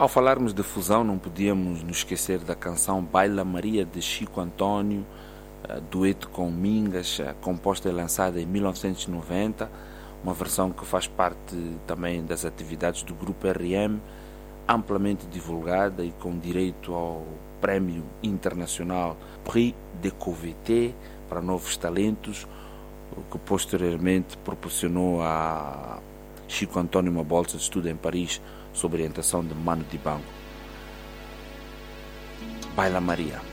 Ao falarmos de fusão, não podíamos nos esquecer da canção Baila Maria de Chico Antônio, dueto com Mingas, composta e lançada em 1990, uma versão que faz parte também das atividades do Grupo RM, amplamente divulgada e com direito ao Prémio Internacional Prix de Couveté para novos talentos, o que posteriormente proporcionou a Chico Antônio uma bolsa de estudo em Paris sob orientação de Mano Dibango. Baila Maria.